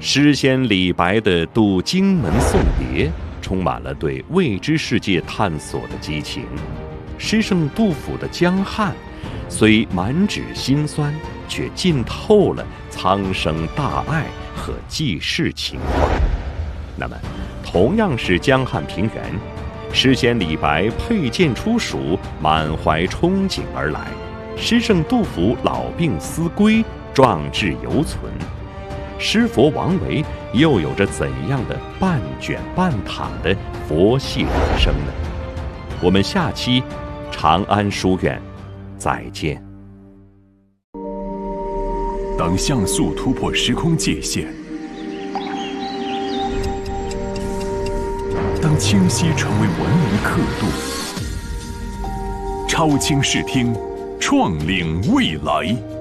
诗仙李白的渡荆门送别，充满了对未知世界探索的激情；诗圣杜甫的江汉，虽满纸辛酸，却浸透了苍生大爱和济世情怀。那么，同样是江汉平原，诗仙李白佩剑出蜀，满怀憧憬而来；诗圣杜甫老病思归，壮志犹存。诗佛王维又有着怎样的半卷半躺的佛系人生呢？我们下期长安书院再见。 当像素突破时空界限，当清晰成为文明刻度，超清视听，创领未来。